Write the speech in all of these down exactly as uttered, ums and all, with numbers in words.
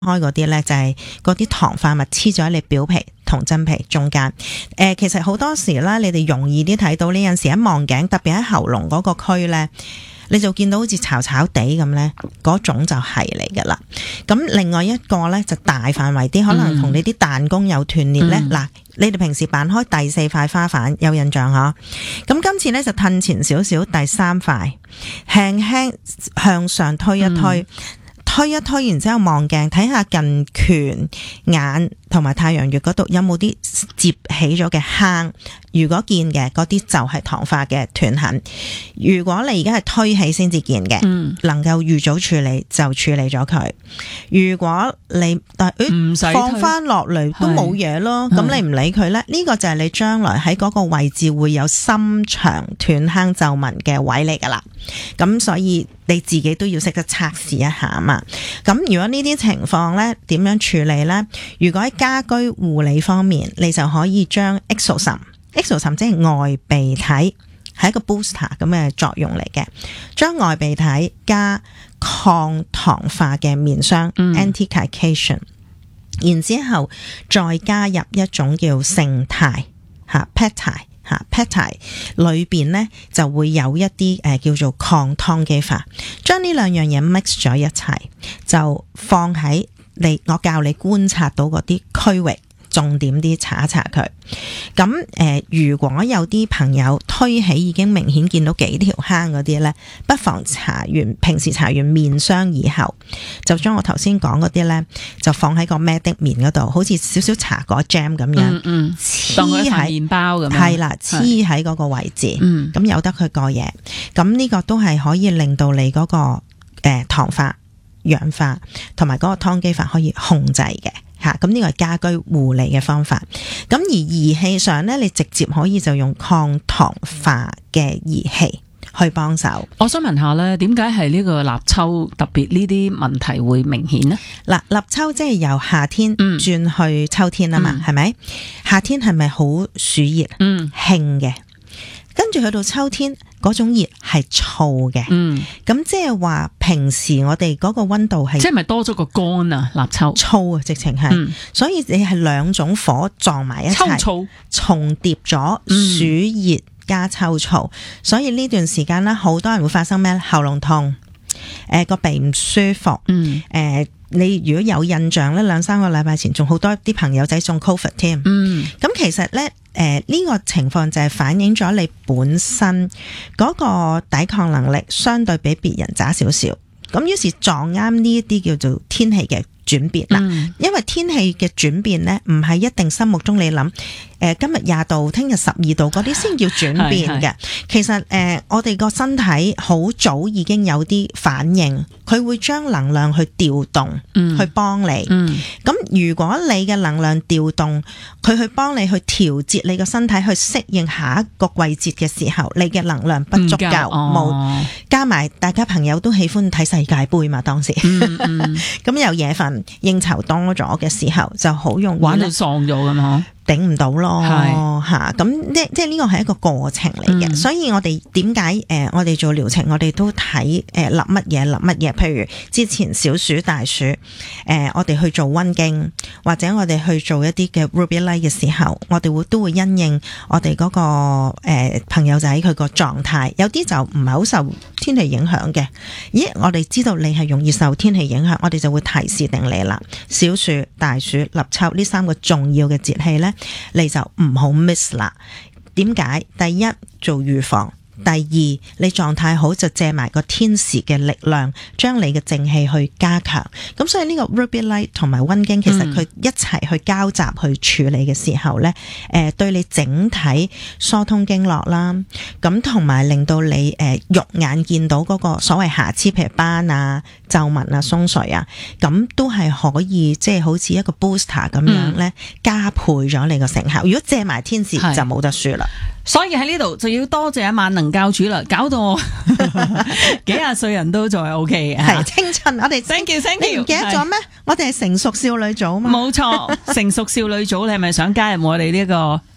開嗰啲咧就係嗰啲糖化物黐咗喺你表皮同真皮中間。誒、呃，其實好多時咧，你哋容易啲睇到呢，陣時喺望頸，特別喺喉嚨嗰個區咧，你就見到好似巢巢地咁咧，嗰種就係嚟噶啦。咁另外一個咧就大範圍啲，可能同你啲彈弓有斷裂咧。嗱、嗯，你哋平時扮開第四塊花瓣有印象嗬？咁今次咧就褪前少少，第三塊輕輕向上推一推。嗯推一推，然之後望鏡睇下近顴、眼同埋太陽穴嗰度有冇啲接起咗嘅坑，如果見嘅嗰啲就係糖化嘅斷痕。如果你而家係推起先至見嘅，嗯，能夠預早處理就處理咗佢。如果你但係唔使放翻落嚟都冇嘢咯，咁你唔理佢咧，呢個就係你將來喺嗰個位置會有深長斷坑皺紋嘅位嚟噶啦。咁所以你自己都要識得測試一下嘛。咁如果呢啲情況咧，點樣處理咧？如果喺家居護理方面，你就可以將 Exosome，Exosome 即係外鼻體，係一個 booster 咁嘅作用嚟嘅，將外鼻體加抗糖化嘅面霜、嗯、anti-cacation， 然之後再加入一種叫胜肽吓 peptide。吓 peptide 裏邊咧就會有一啲誒、呃、叫做抗熨基法，將呢兩樣嘢 mix 咗一齊，就放喺你我教你觀察到嗰啲區域，重點啲搽一搽佢。咁誒、呃，如果有啲朋友推起已經明顯見到幾條坑嗰啲咧，不妨搽完平時搽完面霜以後，就將我頭先講嗰啲咧，就放喺個 medic 面嗰度，好似少少茶果 jam 咁樣，嗯，黐喺麵包咁樣，係啦，黐喺嗰個位置，嗯，咁由得佢過夜，咁呢個都係可以令到你嗰、那個誒、呃、糖化、氧化同埋嗰個熨基法可以控制嘅。吓，咁呢個係家居護理嘅方法。咁而儀器上咧，你直接可以就用抗糖化嘅儀器去幫手。 我想問下咧，點解係呢個立秋特別呢啲問題會明顯呢？ 嗱，立秋即係由夏天轉去秋天啊嘛，係、嗯、咪？夏天係咪好暑熱？嗯，興嘅。跟住去到秋天，嗰種熱係燥嘅，嗯，咁即係話平時我哋嗰個溫度係， 即係咪多咗個乾啊？立秋燥啊，直情係、嗯，所以你係兩種火撞埋一齊， 秋燥重疊咗暑熱加秋燥、嗯，所以呢段時間咧，好多人會發生咩？喉嚨痛，誒、呃、個鼻唔舒服，嗯，誒、呃。你如果有印象咧，兩三個禮拜前仲好多啲朋友仔中 Covid 添，嗯，咁其實咧，誒、呃、呢、這個情況就係反映咗你本身嗰個抵抗能力相對比別人渣少少，咁於是撞啱呢一啲叫做天氣嘅轉變啦、嗯，因為天氣嘅轉變咧，唔係一定心目中你諗。誒、呃，今日廿度，聽日十二度嗰啲先叫轉變嘅。其實誒、呃，我哋個身體好早已經有啲反應，佢會將能量去調動，嗯、去幫你。咁、嗯、如果你嘅能量調動，佢去幫你去調節你個身體去適應下一個季節嘅時候，你嘅能量不足夠，冇、哦、加埋大家朋友都喜歡睇世界盃嘛，當時。咁、嗯嗯、有夜瞓應酬多咗嘅時候，就好容易玩到喪咗咁嗬。 頂唔到咯，吓咁即即係呢個係一個過程嚟嘅、嗯，所以我哋點解誒我哋做療程，我哋都睇誒立乜嘢立乜嘢，譬如之前小暑大暑，誒、呃、我哋去做溫經，或者我哋去做一啲嘅 Ruby Light 嘅時候，我哋會都會因應我哋嗰、那個誒、呃、朋友仔佢個狀態，有啲就唔係好受天氣影響嘅。咦，我哋知道你係容易受天氣影響，我哋就會提示定你啦。小暑大暑立秋呢三個重要嘅節氣咧，你就唔好 miss 啦。點解？第一，做預防。第二，你狀態好就借埋個天時嘅力量，將你嘅正氣去加強。咁所以呢個 Ruby Light 同埋溫經，其實佢一齊去交集去處理嘅時候呢，誒、嗯呃，對你整體疏通經絡啦，咁同埋令到你誒、呃、肉眼見到嗰個所謂瑕疵，譬如斑啊、皺紋啊、鬆垂啊，咁都係可以即係、就是、好似一個 booster 咁樣呢、嗯，加倍咗你個成效。如果借埋天時就冇得輸啦。 所以喺呢度就要多謝阿萬能教主啦，搞到我幾廿歲人都仲係 O K 嘅， 係青春。我哋 thank you thank you， 你唔記得咗咩？我哋係成熟少女組嘛。冇錯，成熟少女組，你係咪想加入我哋呢個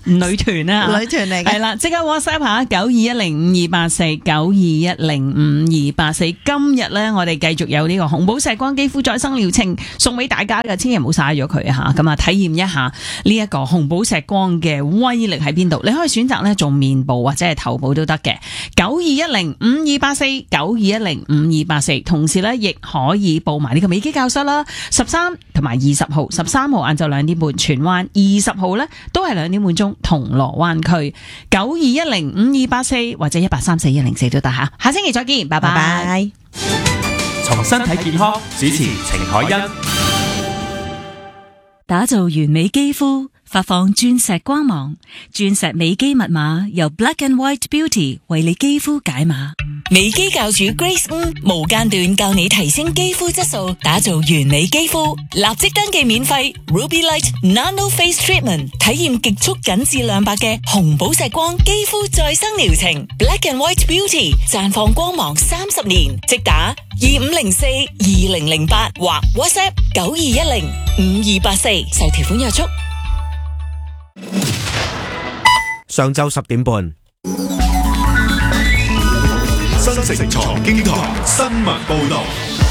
女團啊， 女團嚟嘅。 係啦，即刻 WhatsApp 下九二一零五二八四九二一零五二八四。今日咧，我哋繼續有呢個紅寶石光肌膚再生療程送俾大家嘅，千祈唔好嘥咗佢啊吓！咁啊，體驗一下呢一個紅寶石光嘅威力喺邊度？你可以選擇咧做面部或者係頭部都得嘅。九二一零五二八四九二一零五二八四，同時咧亦可以報埋呢個美肌教室啦。十三同埋二十號，十三號晏晝兩點半荃灣，二十號咧都係兩點半鐘銅鑼灣區。九二一零五二八四或者一八三四一零四都得吓。下星期再見，拜拜。 拜拜。 從身體健康，主持程海欣。 打造完美肌膚，發放鑽石光芒，鑽石美肌密碼由 Black and White Beauty 為你肌膚解碼。美肌教主 Grace 吳無間斷教你提升肌膚質素，打造完美肌膚，立即登記免費 Ruby Light Nano Face Treatment， 體驗極速緊致亮白嘅紅寶石光肌膚再生療程。Black and White Beauty 綻放光芒三十年，即打二五零四二零零八或 WhatsApp 九二一零五二八四，受條款約束。 上晝十點半， 新城財經台新聞報道。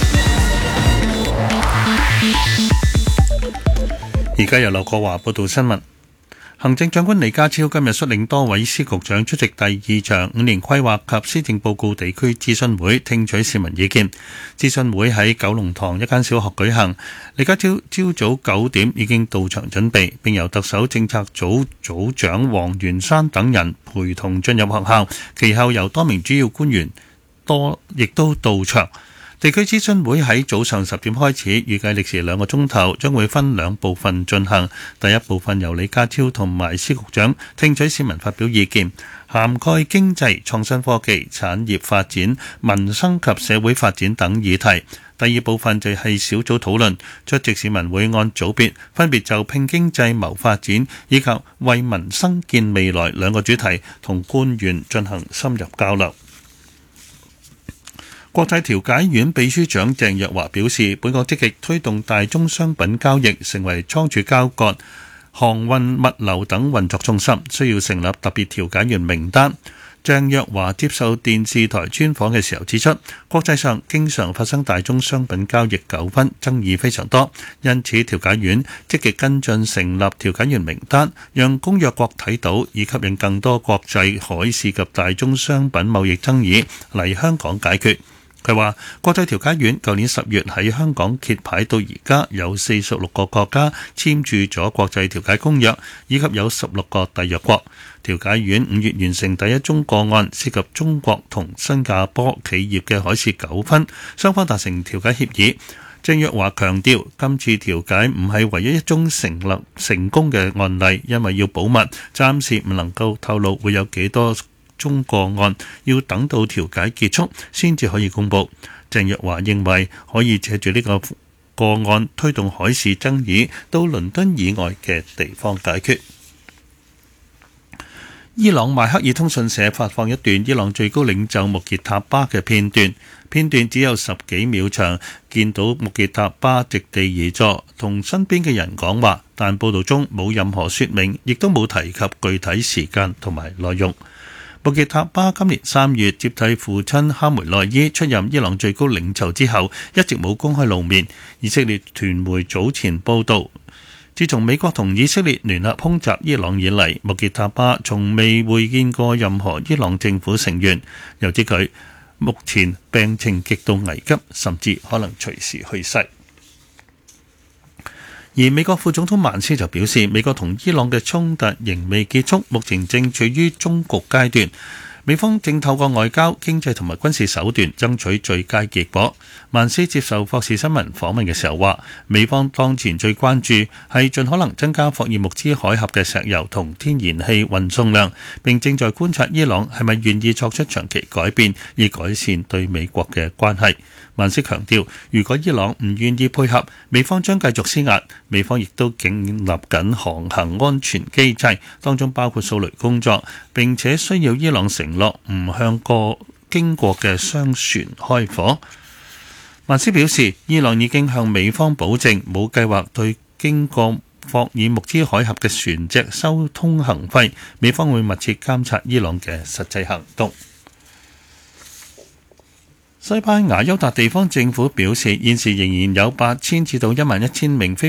而家由劉國華報道新聞。行政長官李家超今日率領多位司局長出席第二場五年規劃及施政報告地區諮詢會，聽取市民意見。諮詢會喺九龍塘一間小學舉行，李家超朝早九點已經到場準備，並由特首政策組組長黃元山等人陪同進入學校，其後由多名主要官員多亦都到場。地區諮詢會喺早上十點開始，預計歷時兩個鐘頭，將會分兩部分進行。第一部分由李家超同埋司局長聽取市民發表意見，涵蓋經濟、創新科技、產業發展、民生及社會發展等議題。第二部分就係小組討論，出席市民會按組別分別就拼經濟謀發展以及為民生建未來兩個主題同官員進行深入交流。國際調解院秘書長鄭若驊表示，本港積極推動大宗商品交易成為倉儲交割、航運物流等運作中心，需要成立特別調解員名單。鄭若驊接受電視台專訪嘅時候指出，國際上經常發生大宗商品交易糾紛，爭議非常多，因此調解院積極跟進成立調解員名單，讓公約國睇到，以吸引更多國際海事及大宗商品貿易爭議嚟香港解決。佢話：國際調解院舊年十月喺香港揭牌到而家，有四十六個國家簽署咗國際調解公約，以及有十六個締約國。調解院五月完成第一宗個案，涉及中國同新加坡企業嘅海事糾紛，雙方達成調解協議。鄭若驊強調，今次調解唔係唯一一宗成立成功嘅案例，因為要保密，暫時唔能夠透露會有幾多宗個案，要等到調解結束先至可以公佈。鄭若驊認為可以借住呢個個案推動海事爭議到倫敦以外嘅地方解決。伊朗邁克爾通訊社發放一段伊朗最高領袖穆傑塔巴嘅片段，片段只有十幾秒長，見到穆傑塔巴席地而坐，同身邊嘅人講話，但報道中冇任何說明，亦都冇提及具體時間同埋內容。穆傑塔巴今年三月接替父親哈梅內伊出任伊朗最高領袖之後，一直冇公開露面。以色列傳媒早前報道，自從美國同以色列聯合空襲伊朗以嚟，穆傑塔巴從未會見過任何伊朗政府成員。又指佢目前病情極度危急，甚至可能隨時去世。而美國副總統曼斯就表示，美國同伊朗嘅衝突仍未結束，目前正處於終局階段。美方正透過外交、經濟同埋軍事手段爭取最佳結果。曼斯接受霍士新聞訪問嘅時候話，美方當前最關注係盡可能增加霍爾木茲海峽嘅石油同天然氣運送量，並正在觀察伊朗係咪願意作出長期改變，以改善對美國嘅關係。曼斯強調，如果伊朗唔願意配合，美方將繼續施壓。美方亦都建立緊航行安全機制，當中包括掃雷工作，並且需要伊朗承諾唔向過經過嘅商船開火。曼斯表示，伊朗已經向美方保證冇計劃對經過霍爾木茲海峽嘅船隻收通行費，美方會密切監察伊朗嘅實際行動。西班牙休達地方政府表示，現時仍然有八千至到一萬一千名非